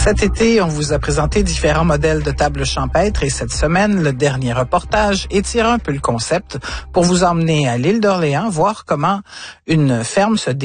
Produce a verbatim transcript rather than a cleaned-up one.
Cet été, on vous a présenté différents modèles de tables champêtres et cette semaine, le dernier reportage étire un peu le concept pour vous emmener à l'île d'Orléans, voir comment une ferme se